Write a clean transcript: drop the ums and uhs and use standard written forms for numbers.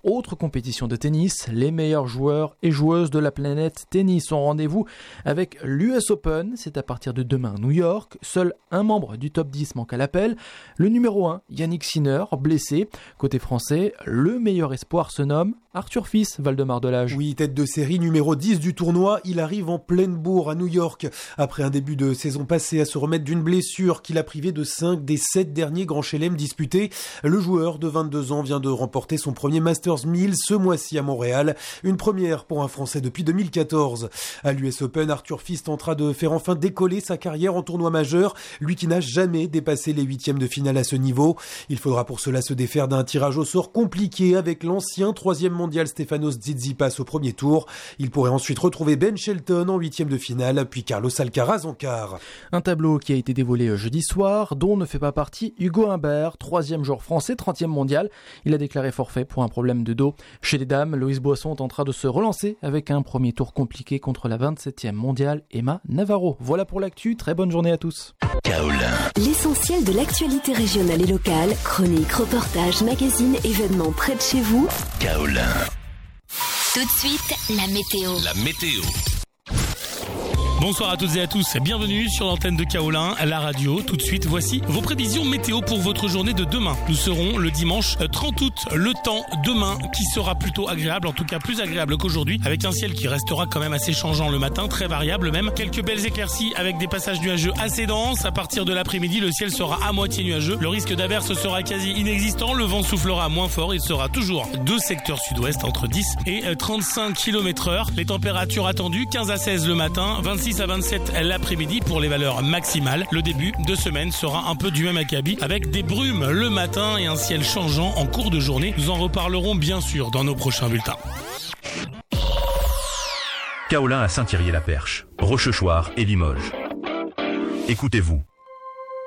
Autre compétition de tennis, les meilleurs joueurs et joueuses de la planète tennis ont rendez-vous avec l'US Open. C'est à partir de demain à New York. Seul un membre du top 10 manque à l'appel. Le numéro 1, Yannick Sinner, blessé. Côté français, le meilleur espoir se nomme Arthur Fils, Valdemar Delage. Oui, tête de série numéro 10 du tournoi, il arrive en pleine bourre à New York. Après un début de saison passée à se remettre d'une blessure qui l'a privé de 5 des 7 derniers grands chelem disputés, le joueur de 22 ans vient de remporter son premier Masters 1000 ce mois-ci à Montréal. Une première pour un Français depuis 2014. À l'US Open, Arthur Fils tentera de faire enfin décoller sa carrière en tournoi majeur, lui qui n'a jamais dépassé les huitièmes de finale à ce niveau. Il faudra pour cela se défaire d'un tirage au sort compliqué avec l'ancien 3e mondial Stefanos Tsitsipas au premier tour. Il pourrait ensuite retrouver Ben Shelton en huitième de finale, puis Carlos Alcaraz en quart. Un tableau qui a été dévoilé jeudi soir, dont ne fait pas partie Hugo Humbert, 3e joueur français, 30e mondial. Il a déclaré forfait pour un problème de dos. Chez les dames, Loïs Boisson tentera de se relancer avec un premier tour compliqué contre la 27e mondiale Emma Navarro. Voilà pour l'actu, très bonne journée à tous. Kaolin. L'essentiel de l'actualité régionale et locale, chroniques, reportages, magazines, événements près de chez vous. Kaolin. Tout de suite, la météo. La météo. Bonsoir à toutes et à tous, bienvenue sur l'antenne de Kaolin, la radio. Tout de suite, voici vos prévisions météo pour votre journée de demain. Nous serons le dimanche 30 août, le temps demain qui sera plutôt agréable, en tout cas plus agréable qu'aujourd'hui, avec un ciel qui restera quand même assez changeant le matin, très variable même. Quelques belles éclaircies avec des passages nuageux assez denses. À partir de l'après-midi, le ciel sera à moitié nuageux. Le risque d'averse sera quasi inexistant, le vent soufflera moins fort. Il sera toujours de secteur sud-ouest entre 10 et 35 km/h. Les températures attendues, 15 à 16 le matin, 26 à 27 l'après-midi pour les valeurs maximales. Le début de semaine sera un peu du même acabit avec des brumes le matin et un ciel changeant en cours de journée. Nous en reparlerons bien sûr dans nos prochains bulletins. Kaolin à Saint-Thierry-la-Perche, Rochechouart et Limoges. Écoutez-vous.